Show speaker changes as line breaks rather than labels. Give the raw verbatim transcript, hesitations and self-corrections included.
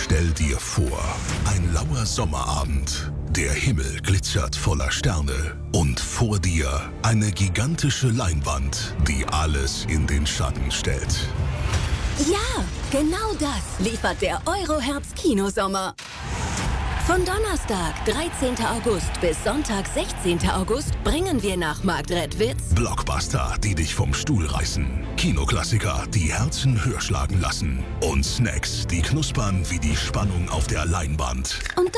Stell dir vor, ein lauer Sommerabend. Der Himmel glitzert voller Sterne und vor dir eine gigantische Leinwand, die alles in den Schatten stellt.
Ja, genau das liefert der Euroherbst Kinosommer. Von Donnerstag, dreizehnten August bis Sonntag, sechzehnten August bringen wir nach Marktredwitz
Blockbuster, die dich vom Stuhl reißen. Kinoklassiker, die Herzen höher schlagen lassen. Und Snacks, die knuspern wie die Spannung auf der Leinwand.
und